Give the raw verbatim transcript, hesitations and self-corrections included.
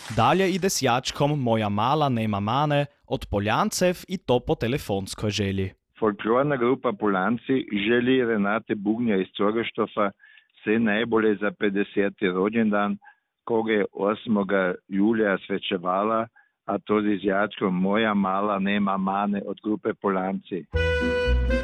Dalje ide s jačkom Moja mala nema mane od Poljancev i to po telefonskoj želji. Folklorna grupa Poljanci želi Renate Bugnja iz Coreštova vse najbolje za petdeseti rođendan, koga je osmega julija svečevala, a to z jačkom Moja mala nema mane od grupe Poljanci.